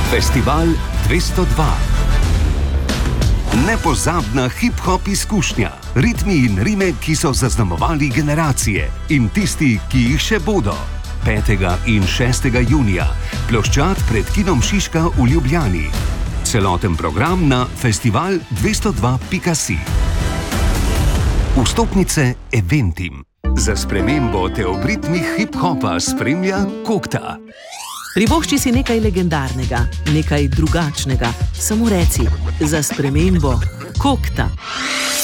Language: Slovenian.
Festival 202. Nepozabna hip-hop izkušnja, ritmi in rime, ki so zaznamovali generacije in tisti, ki jih še bodo. 5. in 6. junija, ploščad pred kinom Šiška v Ljubljani. Celoten program na festival202.si. Vstopnice Eventim. Za spremembo te ob ritmih hip-hopa spremlja Kokta. Privošči si nekaj legendarnega, nekaj drugačnega. Samo reci, za spremembo Kokta.